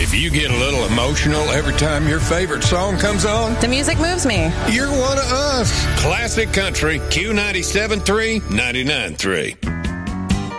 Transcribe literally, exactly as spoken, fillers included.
If you get a little emotional every time your favorite song comes on, the music moves me. You're one of us. Classic Country, Q ninety-seven point three, ninety-nine point three.